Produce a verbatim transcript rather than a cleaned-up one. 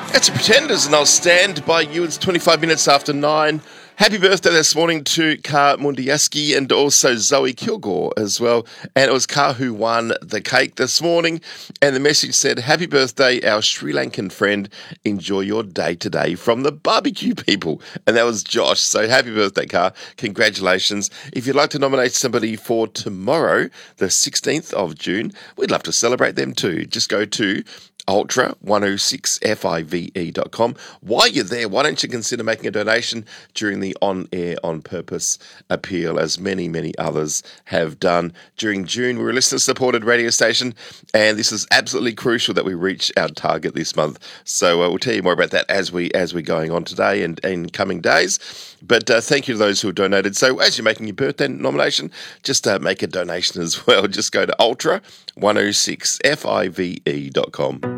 That's the Pretenders, and I'll stand by you. It's twenty-five minutes after nine. Happy birthday this morning to Kar Mundiaski and also Zoe Kilgore as well. And it was Kar who won the cake this morning. And the message said, happy birthday, our Sri Lankan friend. Enjoy your day today from the barbecue people. And that was Josh. So happy birthday, Kar. Congratulations. If you'd like to nominate somebody for tomorrow, the sixteenth of June, we'd love to celebrate them too. Just go to ultra one oh six five e dot com. While you're there, why don't you consider making a donation during the On Air On Purpose appeal, as many, many others have done during June. We're a listener-supported radio station, and this is absolutely crucial that we reach our target this month. So uh, we'll tell you more about that as, we, as we're going on today and in coming days. But uh, thank you to those who have donated. So as you're making your birthday nomination, just uh, make a donation as well. Just go to ultra one oh six five e dot com.